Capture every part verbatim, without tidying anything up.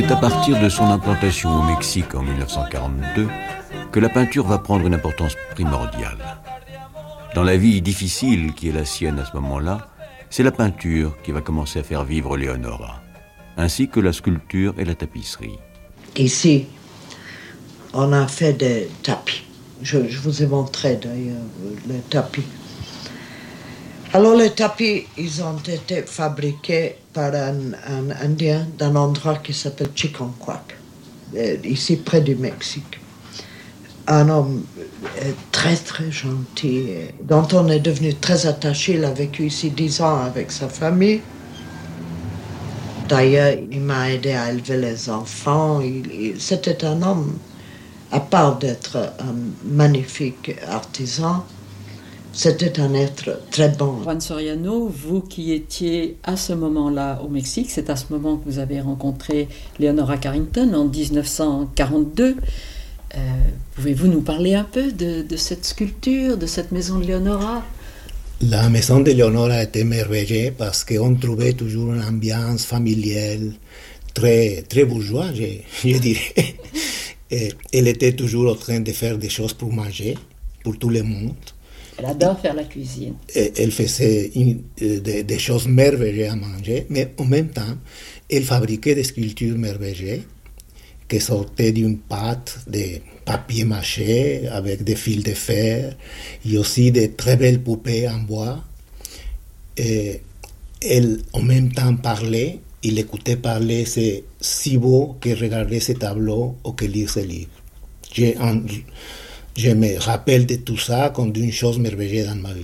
C'est à partir de son implantation au Mexique en dix-neuf cent quarante-deux que la peinture va prendre une importance primordiale. Dans la vie difficile qui est la sienne à ce moment-là, c'est la peinture qui va commencer à faire vivre Leonora, ainsi que la sculpture et la tapisserie. Ici, on a fait des tapis. Je, je vous ai montré d'ailleurs les tapis. Alors les tapis, ils ont été fabriqués par un, un Indien d'un endroit qui s'appelle Chiconcuac, ici près du Mexique. Un homme très très gentil, dont on est devenu très attaché. Il a vécu ici dix ans avec sa famille. D'ailleurs, il m'a aidé à élever les enfants. Il, il, c'était un homme, à part d'être un magnifique artisan, c'était un être très bon. Juan Soriano, vous qui étiez à ce moment-là au Mexique, c'est à ce moment que vous avez rencontré Leonora Carrington en dix-neuf cent quarante-deux. Euh, pouvez-vous nous parler un peu de, de cette sculpture, de cette maison de Leonora? La maison de Leonora était merveilleuse parce qu'on trouvait toujours une ambiance familiale très, très bourgeoise, je, je dirais. Et elle était toujours en train de faire des choses pour manger, pour tout le monde. Elle adore faire la cuisine. Et elle faisait une, des, des choses merveilleuses à manger, mais en même temps, elle fabriquait des sculptures merveilleuses qui sortaient d'une pâte de papier mâché avec des fils de fer et aussi de très belles poupées en bois. Et elle, en même temps, parlait. Il écoutait parler, c'est si beau que regarder ces tableaux ou que lire ces livres. J'ai un, Je me rappelle de tout ça comme d'une chose merveilleuse dans ma vie.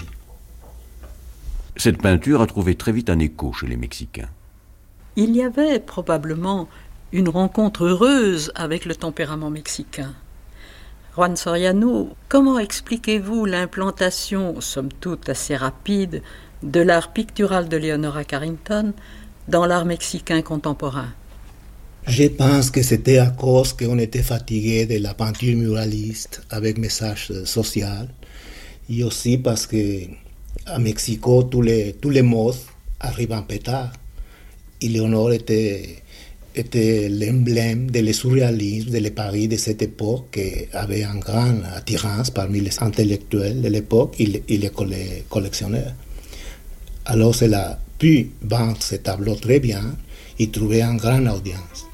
Cette peinture a trouvé très vite un écho chez les Mexicains. Il y avait probablement une rencontre heureuse avec le tempérament mexicain. Juan Soriano, comment expliquez-vous l'implantation, somme toute assez rapide, de l'art pictural de Leonora Carrington dans l'art mexicain contemporain? Je pense que c'était à cause qu'on était fatigué de la peinture muraliste avec message social, et aussi parce qu'à Mexico, tous les, tous les modes arrivent en pétard. Et Léonore était, était l'emblème de le surréalisme, de le Paris de cette époque, qui avait une grande attirance parmi les intellectuels de l'époque et les collectionneurs. Alors, elle a pu vendre ce tableau très bien et trouver une grande audience.